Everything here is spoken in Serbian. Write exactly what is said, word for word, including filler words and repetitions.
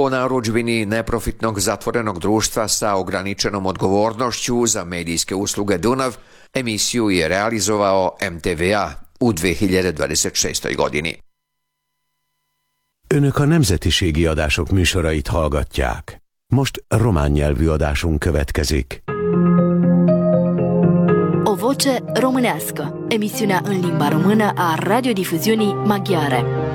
o narudžbini neprofitnog zatvorenog društva sa ograničenom odgovornošću za medijske usluge Dunav emisiju je realizovao em té vé á u dve hiljade dvadeset šestoj godini. Önök a nemzetiségi adások műsorait hallgatják. Most román nyelvű adásunk következik. O voce românească, emisiunea în limba română a radiodifuziunii maghiare.